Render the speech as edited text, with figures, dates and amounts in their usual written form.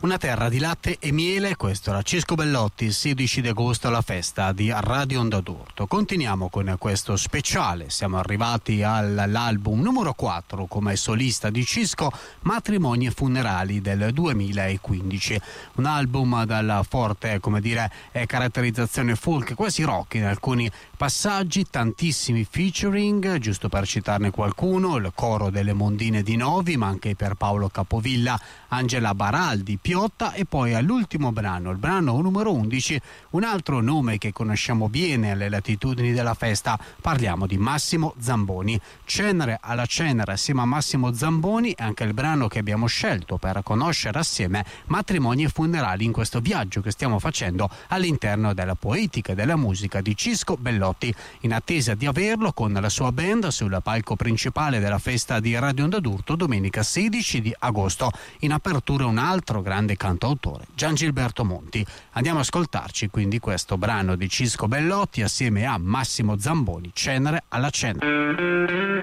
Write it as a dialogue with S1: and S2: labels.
S1: Una terra di latte e miele, questo era Cisco Bellotti, il 16 di agosto alla festa di Radio Onda d'Urto. Continuiamo con questo speciale, siamo arrivati all'album numero 4 come solista di Cisco, Matrimoni e funerali del 2015. Un album dalla forte, caratterizzazione folk, quasi rock in alcuni passaggi, tantissimi featuring, giusto per citarne qualcuno, il coro delle Mondine di Novi, ma anche per Paolo Capovilla, Angela Baraldi, Piotta, e poi all'ultimo brano, il brano numero 11, un altro nome che conosciamo bene alle latitudini della festa, parliamo di Massimo Zamboni. Cenere alla cenere assieme a Massimo Zamboni è anche il brano che abbiamo scelto per conoscere assieme Matrimoni e funerali in questo viaggio che stiamo facendo all'interno della poetica e della musica di Cisco Bellotti, in attesa di averlo con la sua band sul palco principale della festa di Radio Onda d'Urto domenica 16 di agosto. In apertura un altro grande cantautore, Giangilberto Monti. Andiamo ad ascoltarci quindi questo brano di Cisco Bellotti assieme a Massimo Zamboni, Cenere alla cenere.